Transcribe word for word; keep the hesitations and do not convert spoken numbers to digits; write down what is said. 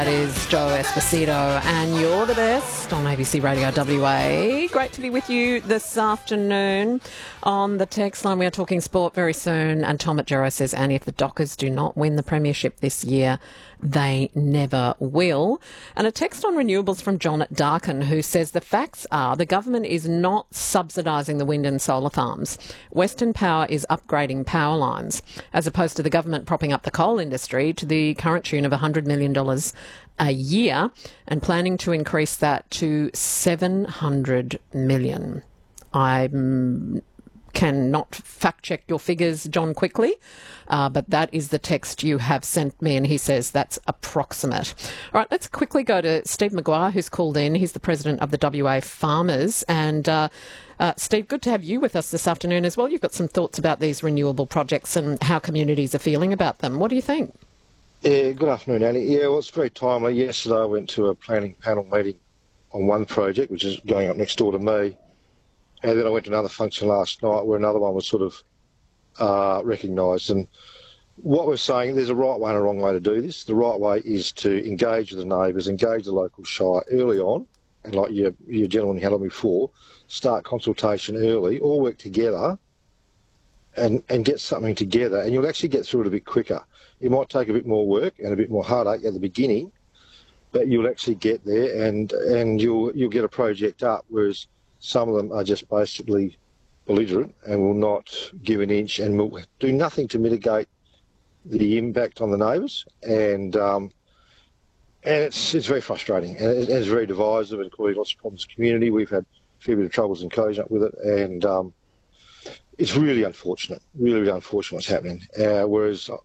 That is Joe Esposito, and you're the best on A B C Radio W A. Great to be with you this afternoon. On the text line, we are talking sport very soon, and Tom at Gero says, Annie, if the Dockers do not win the premiership this year, they never will. And a text on renewables from John at Darkin, who says the facts are the government is not subsidising the wind and solar farms. Western Power is upgrading power lines, as opposed to the government propping up the coal industry to the current tune of one hundred million dollars a year and planning to increase that to seven hundred million dollars. I mm, cannot fact check your figures, John, quickly, uh, but that is the text you have sent me, and he says that's approximate. All right, let's quickly go to Steve Maguire, who's called in. He's the president of the W A Farmers. And uh, uh, Steve, good to have you with us this afternoon as well. You've got some thoughts about these renewable projects and how communities are feeling about them. What do you think? Yeah, good afternoon, Annie. Yeah, well, it's very timely. Yesterday I went to a planning panel meeting on one project, which is going up next door to me. And then I went to another function last night where another one was sort of uh, recognised. And what we're saying, there's a right way and a wrong way to do this. The right way is to engage with the neighbours, engage the local shire early on, and like your, your gentleman had on before, start consultation early, all work together and, and get something together, and you'll actually get through it a bit quicker. It might take a bit more work and a bit more heartache at the beginning, but you'll actually get there and, and you'll, you'll get a project up, whereas some of them are just basically belligerent and will not give an inch and will do nothing to mitigate the impact on the neighbours. And um, and it's it's very frustrating and it's very divisive and causing lots of problems in the community. We've had a fair bit of troubles in Kojak with it, and um, it's really unfortunate, really, really unfortunate what's happening. Uh, whereas